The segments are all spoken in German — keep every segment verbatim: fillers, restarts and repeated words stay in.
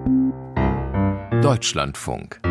Deutschlandfunk.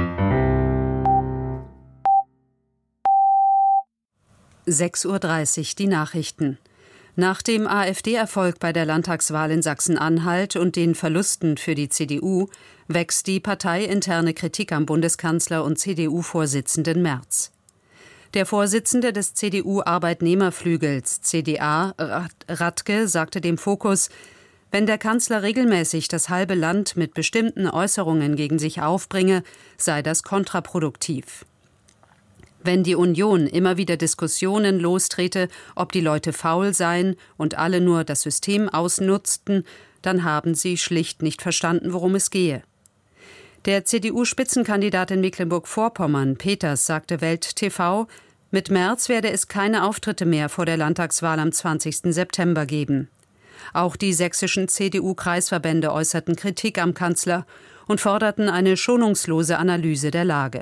sechs Uhr dreißig, die Nachrichten. Nach dem AfD-Erfolg bei der Landtagswahl in Sachsen-Anhalt und den Verlusten für die C D U wächst die parteiinterne Kritik am Bundeskanzler und C D U-Vorsitzenden Merz. Der Vorsitzende des C D U-Arbeitnehmerflügels, C D A, Radke, sagte dem Fokus, wenn der Kanzler regelmäßig das halbe Land mit bestimmten Äußerungen gegen sich aufbringe, sei das kontraproduktiv. Wenn die Union immer wieder Diskussionen lostrete, ob die Leute faul seien und alle nur das System ausnutzten, dann haben sie schlicht nicht verstanden, worum es gehe. Der C D U-Spitzenkandidat in Mecklenburg-Vorpommern, Peters, sagte Welt T V, mit Merz werde es keine Auftritte mehr vor der Landtagswahl am zwanzigsten September geben. Auch die sächsischen C D U-Kreisverbände äußerten Kritik am Kanzler und forderten eine schonungslose Analyse der Lage.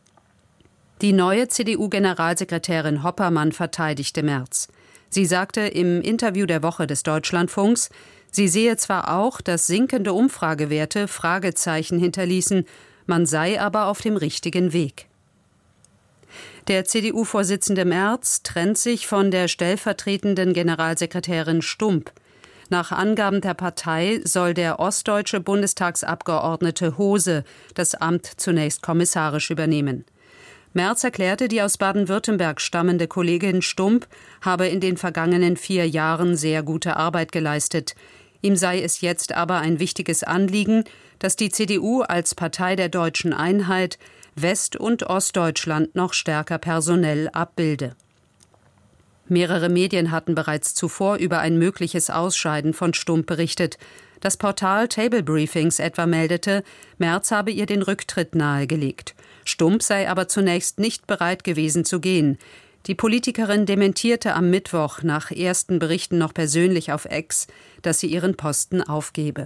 Die neue C D U-Generalsekretärin Hoppermann verteidigte Merz. Sie sagte im Interview der Woche des Deutschlandfunks, sie sehe zwar auch, dass sinkende Umfragewerte Fragezeichen hinterließen, man sei aber auf dem richtigen Weg. Der C D U-Vorsitzende Merz trennt sich von der stellvertretenden Generalsekretärin Stump. Nach Angaben der Partei soll der ostdeutsche Bundestagsabgeordnete Hose das Amt zunächst kommissarisch übernehmen. Merz erklärte, die aus Baden-Württemberg stammende Kollegin Stump habe in den vergangenen vier Jahren sehr gute Arbeit geleistet. Ihm sei es jetzt aber ein wichtiges Anliegen, dass die C D U als Partei der deutschen Einheit West- und Ostdeutschland noch stärker personell abbilde. Mehrere Medien hatten bereits zuvor über ein mögliches Ausscheiden von Stump berichtet. Das Portal Table Briefings etwa meldete, Merz habe ihr den Rücktritt nahegelegt. Stump sei aber zunächst nicht bereit gewesen zu gehen. Die Politikerin dementierte am Mittwoch nach ersten Berichten noch persönlich auf X, dass sie ihren Posten aufgebe.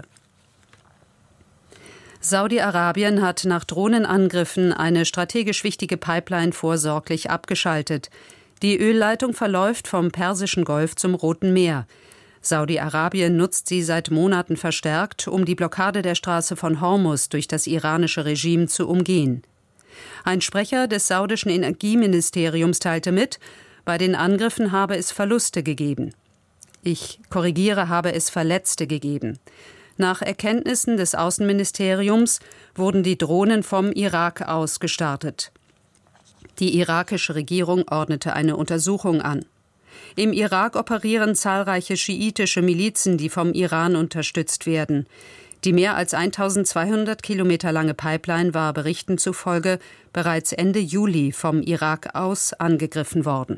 Saudi-Arabien hat nach Drohnenangriffen eine strategisch wichtige Pipeline vorsorglich abgeschaltet. Die Ölleitung verläuft vom Persischen Golf zum Roten Meer. Saudi-Arabien nutzt sie seit Monaten verstärkt, um die Blockade der Straße von Hormuz durch das iranische Regime zu umgehen. Ein Sprecher des saudischen Energieministeriums teilte mit, bei den Angriffen habe es Verluste gegeben. Ich korrigiere, habe es Verletzte gegeben. Nach Erkenntnissen des Außenministeriums wurden die Drohnen vom Irak aus gestartet. Die irakische Regierung ordnete eine Untersuchung an. Im Irak operieren zahlreiche schiitische Milizen, die vom Iran unterstützt werden. Die mehr als eintausendzweihundert Kilometer lange Pipeline war Berichten zufolge bereits Ende Juli vom Irak aus angegriffen worden.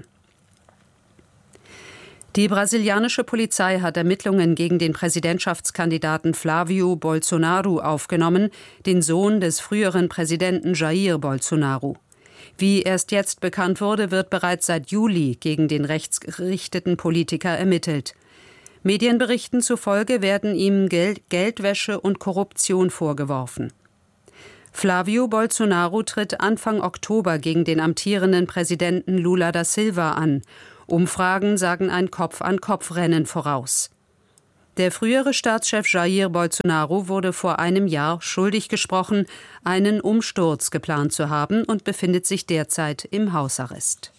Die brasilianische Polizei hat Ermittlungen gegen den Präsidentschaftskandidaten Flávio Bolsonaro aufgenommen, den Sohn des früheren Präsidenten Jair Bolsonaro. Wie erst jetzt bekannt wurde, wird bereits seit Juli gegen den rechtsgerichteten Politiker ermittelt. Medienberichten zufolge werden ihm Geld, Geldwäsche und Korruption vorgeworfen. Flávio Bolsonaro tritt Anfang Oktober gegen den amtierenden Präsidenten Lula da Silva an. Umfragen sagen ein Kopf-an-Kopf-Rennen voraus. Der frühere Staatschef Jair Bolsonaro wurde vor einem Jahr schuldig gesprochen, einen Umsturz geplant zu haben und befindet sich derzeit im Hausarrest.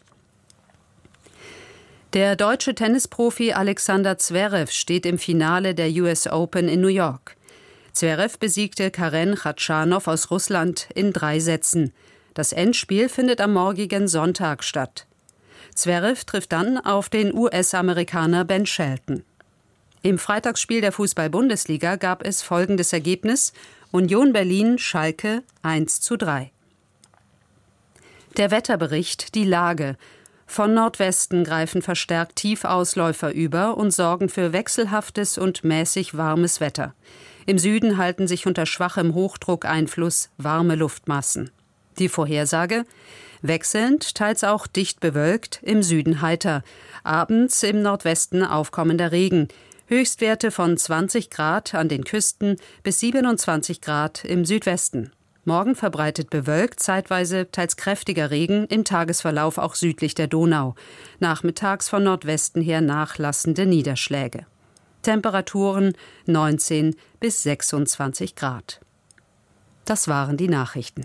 Der deutsche Tennisprofi Alexander Zverev steht im Finale der U S Open in New York. Zverev besiegte Karen Khachanov aus Russland in drei Sätzen. Das Endspiel findet am morgigen Sonntag statt. Zverev trifft dann auf den U S-Amerikaner Ben Shelton. Im Freitagsspiel der Fußball-Bundesliga gab es folgendes Ergebnis: Union Berlin Schalke eins zu drei. Der Wetterbericht, die Lage. Von Nordwesten greifen verstärkt Tiefausläufer über und sorgen für wechselhaftes und mäßig warmes Wetter. Im Süden halten sich unter schwachem Hochdruckeinfluss warme Luftmassen. Die Vorhersage: wechselnd, teils auch dicht bewölkt, im Süden heiter. Abends im Nordwesten aufkommender Regen. Höchstwerte von zwanzig Grad an den Küsten bis siebenundzwanzig Grad im Südwesten. Morgen verbreitet bewölkt, zeitweise teils kräftiger Regen, im Tagesverlauf auch südlich der Donau. Nachmittags von Nordwesten her nachlassende Niederschläge. Temperaturen neunzehn bis sechsundzwanzig Grad. Das waren die Nachrichten.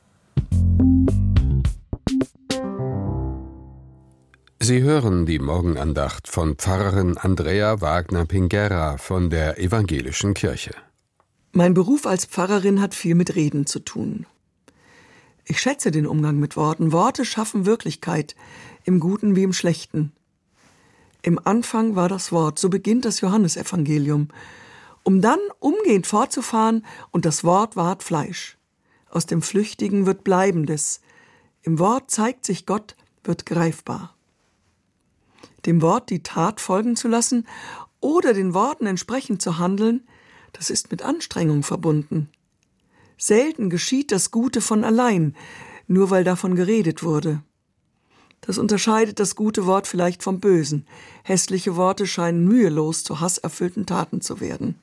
Sie hören die Morgenandacht von Pfarrerin Andrea Wagner-Pingerra von der Evangelischen Kirche. Mein Beruf als Pfarrerin hat viel mit Reden zu tun. Ich schätze den Umgang mit Worten. Worte schaffen Wirklichkeit, im Guten wie im Schlechten. Im Anfang war das Wort, so beginnt das Johannesevangelium, um dann umgehend fortzufahren, und das Wort ward Fleisch. Aus dem Flüchtigen wird Bleibendes. Im Wort zeigt sich Gott, wird greifbar. Dem Wort die Tat folgen zu lassen oder den Worten entsprechend zu handeln, das ist mit Anstrengung verbunden. Selten geschieht das Gute von allein, nur weil davon geredet wurde. Das unterscheidet das gute Wort vielleicht vom Bösen. Hässliche Worte scheinen mühelos zu hasserfüllten Taten zu werden.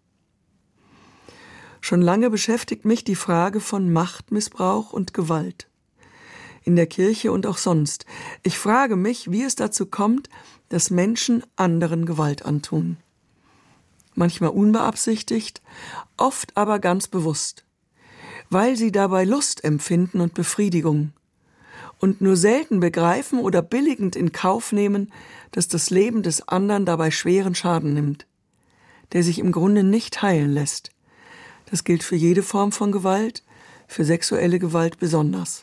Schon lange beschäftigt mich die Frage von Machtmissbrauch und Gewalt. In der Kirche und auch sonst. Ich frage mich, wie es dazu kommt, dass Menschen anderen Gewalt antun. Manchmal unbeabsichtigt, oft aber ganz bewusst, weil sie dabei Lust empfinden und Befriedigung und nur selten begreifen oder billigend in Kauf nehmen, dass das Leben des anderen dabei schweren Schaden nimmt, der sich im Grunde nicht heilen lässt. Das gilt für jede Form von Gewalt, für sexuelle Gewalt besonders.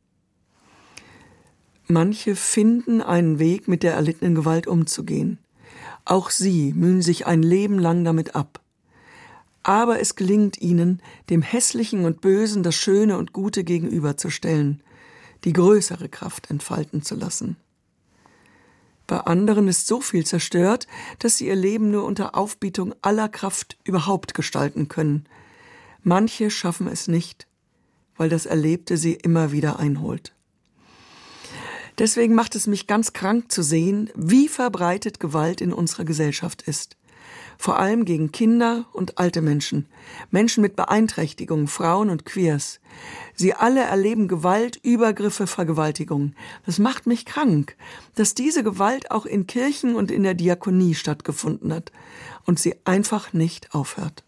Manche finden einen Weg, mit der erlittenen Gewalt umzugehen. Auch sie mühen sich ein Leben lang damit ab. Aber es gelingt ihnen, dem Hässlichen und Bösen das Schöne und Gute gegenüberzustellen, die größere Kraft entfalten zu lassen. Bei anderen ist so viel zerstört, dass sie ihr Leben nur unter Aufbietung aller Kraft überhaupt gestalten können. Manche schaffen es nicht, weil das Erlebte sie immer wieder einholt. Deswegen macht es mich ganz krank zu sehen, wie verbreitet Gewalt in unserer Gesellschaft ist. Vor allem gegen Kinder und alte Menschen, Menschen mit Beeinträchtigungen, Frauen und Queers. Sie alle erleben Gewalt, Übergriffe, Vergewaltigungen. Das macht mich krank, dass diese Gewalt auch in Kirchen und in der Diakonie stattgefunden hat und sie einfach nicht aufhört.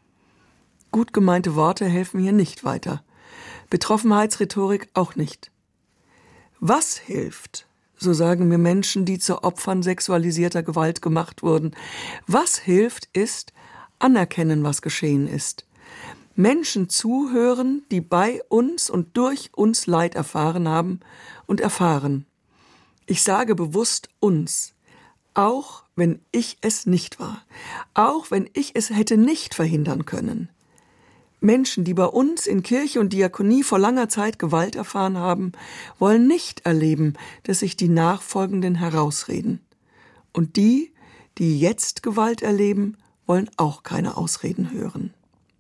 Gut gemeinte Worte helfen hier nicht weiter. Betroffenheitsrhetorik auch nicht. Was hilft, so sagen mir Menschen, die zu Opfern sexualisierter Gewalt gemacht wurden, was hilft, ist anerkennen, was geschehen ist. Menschen zuhören, die bei uns und durch uns Leid erfahren haben und erfahren. Ich sage bewusst uns, auch wenn ich es nicht war, auch wenn ich es hätte nicht verhindern können. Menschen, die bei uns in Kirche und Diakonie vor langer Zeit Gewalt erfahren haben, wollen nicht erleben, dass sich die Nachfolgenden herausreden. Und die, die jetzt Gewalt erleben, wollen auch keine Ausreden hören.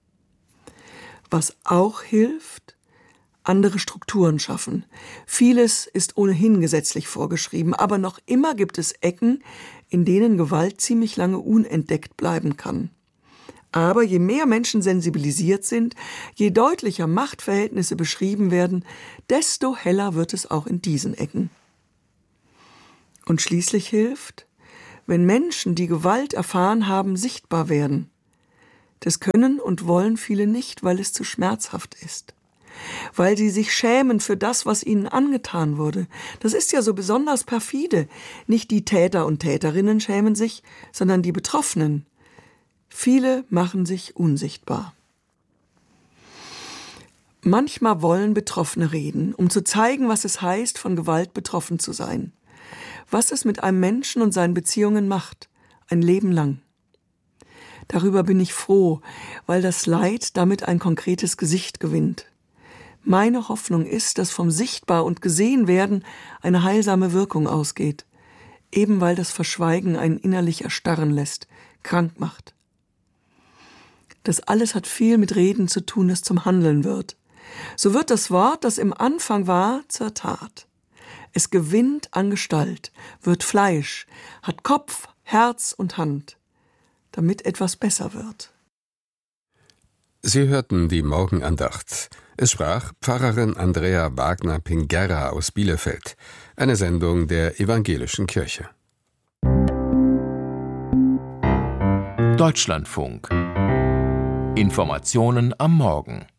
Was auch hilft, andere Strukturen schaffen. Vieles ist ohnehin gesetzlich vorgeschrieben, aber noch immer gibt es Ecken, in denen Gewalt ziemlich lange unentdeckt bleiben kann. Aber je mehr Menschen sensibilisiert sind, je deutlicher Machtverhältnisse beschrieben werden, desto heller wird es auch in diesen Ecken. Und schließlich hilft, wenn Menschen, die Gewalt erfahren haben, sichtbar werden. Das können und wollen viele nicht, weil es zu schmerzhaft ist. Weil sie sich schämen für das, was ihnen angetan wurde. Das ist ja so besonders perfide. Nicht die Täter und Täterinnen schämen sich, sondern die Betroffenen. Viele machen sich unsichtbar. Manchmal wollen Betroffene reden, um zu zeigen, was es heißt, von Gewalt betroffen zu sein. Was es mit einem Menschen und seinen Beziehungen macht, ein Leben lang. Darüber bin ich froh, weil das Leid damit ein konkretes Gesicht gewinnt. Meine Hoffnung ist, dass vom Sichtbar- und Gesehenwerden eine heilsame Wirkung ausgeht, eben weil das Verschweigen einen innerlich erstarren lässt, krank macht. Das alles hat viel mit Reden zu tun, das zum Handeln wird. So wird das Wort, das im Anfang war, zur Tat. Es gewinnt an Gestalt, wird Fleisch, hat Kopf, Herz und Hand, damit etwas besser wird. Sie hörten die Morgenandacht. Es sprach Pfarrerin Andrea Wagner-Pingerra aus Bielefeld, eine Sendung der Evangelischen Kirche. Deutschlandfunk. Informationen am Morgen.